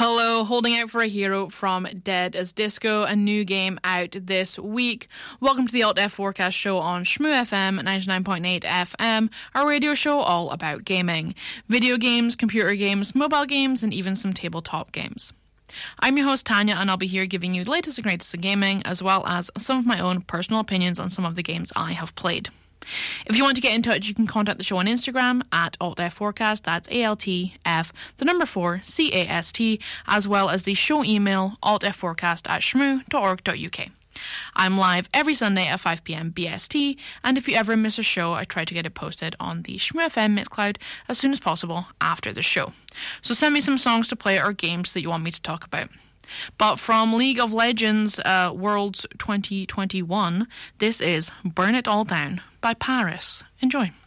Hello, holding out for a hero from Dead as Disco, a new game out this week. Welcome to the Alt F Forecast show on Shmoo FM 99.8 FM, our radio show all about gaming. Video games, computer games, mobile games, and even some tabletop games. I'm your host Tanya, and I'll be here giving you the latest and greatest in gaming, as well as some of my own personal opinions on some of the games I have played. If you want to get in touch, you can contact the show on Instagram at AltFforecast, that's ALTF4CAST, as well as the show email altfforecast@shmoo.org.uk. I'm live every Sunday at 5pm BST, and if you ever miss a show, I try to get it posted on the Shmoo FM Mixcloud as soon as possible after the show. So send me some songs to play or games that you want me to talk about. But from League of Legends Worlds 2021, this is Burn It All Down by Paris. Enjoy.